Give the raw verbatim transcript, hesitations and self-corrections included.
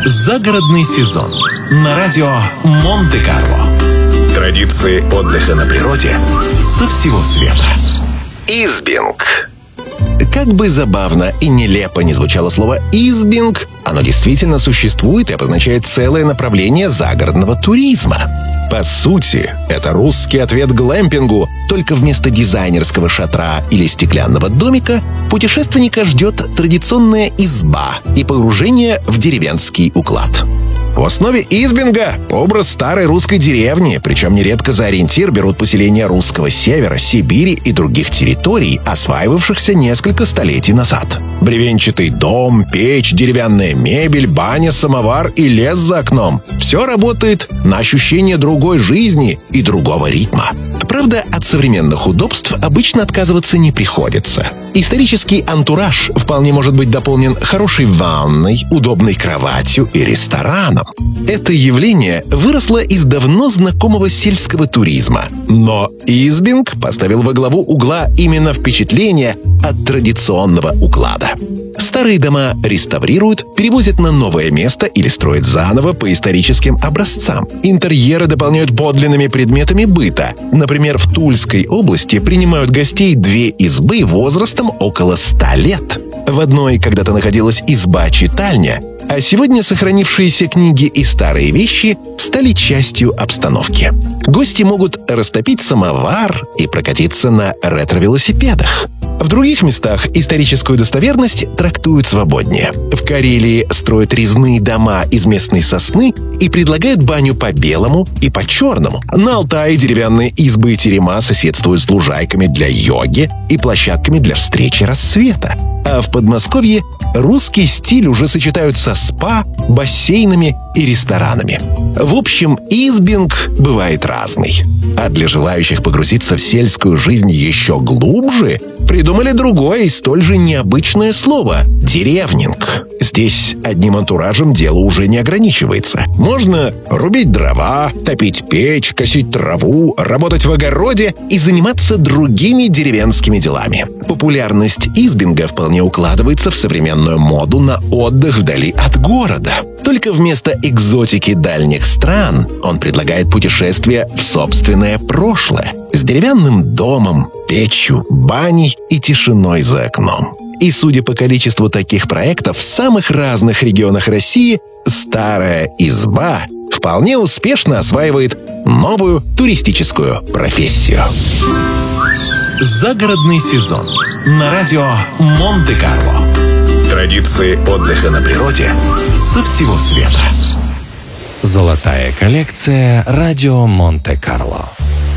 Загородный сезон на радио Монте-Карло. Традиции отдыха на природе со всего света. Избинг. Как бы забавно и нелепо не звучало слово «избинг», оно действительно существует и обозначает целое направление загородного туризма. По сути, это русский ответ глэмпингу, только вместо дизайнерского шатра или стеклянного домика путешественника ждет традиционная изба и погружение в деревенский уклад. В основе избинга образ старой русской деревни, причем нередко за ориентир берут поселения русского севера, Сибири и других территорий, осваивавшихся несколько столетий назад. Бревенчатый дом, печь, деревянная мебель, баня, самовар и лес за окном – все работает на ощущение другой жизни и другого ритма. Правда, от современных удобств обычно отказываться не приходится. Исторический антураж вполне может быть дополнен хорошей ванной, удобной кроватью и рестораном. Это явление выросло из давно знакомого сельского туризма. Но избинг поставил во главу угла именно впечатление от традиционного уклада. Старые дома реставрируют, перевозят на новое место или строят заново по историческим образцам. Интерьеры дополняют подлинными предметами быта. Например, в Тульской области принимают гостей две избы возрастом около ста лет. В одной когда-то находилась изба-читальня, а сегодня сохранившиеся книги и старые вещи стали частью обстановки. Гости могут растопить самовар и прокатиться на ретро-велосипедах. В других местах историческую достоверность трактуют свободнее. В Карелии строят резные дома из местной сосны и предлагают баню по-белому и по-черному. На Алтае деревянные избы и терема соседствуют с лужайками для йоги и площадками для встречи рассвета. А в Подмосковье русский стиль уже сочетают со спа, бассейнами и ресторанами. В общем, избинг бывает разный. А для желающих погрузиться в сельскую жизнь еще глубже придумали другое и столь же необычное слово – деревнинг. Здесь одним антуражем дело уже не ограничивается. Можно рубить дрова, топить печь, косить траву, работать в огороде и заниматься другими деревенскими делами. Популярность избинга вполне укладывается в современную моду на отдых вдали от города. Только вместо экзотики дальних стран он предлагает путешествие в собственное прошлое с деревянным домом, печью, баней и тишиной за окном. И судя по количеству таких проектов в самых разных регионах России, старая изба вполне успешно осваивает новую туристическую профессию. Загородный сезон на радио Монте-Карло. Традиции отдыха на природе со всего света. Золотая коллекция радио Монте-Карло.